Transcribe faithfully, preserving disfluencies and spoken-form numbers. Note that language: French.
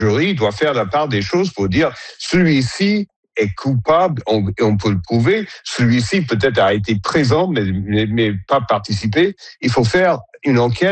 jury doit faire la part des choses pour dire celui-ci est coupable, on, on peut le prouver, celui-ci peut-être a été présent mais, mais, mais pas participé. Il faut faire une enquête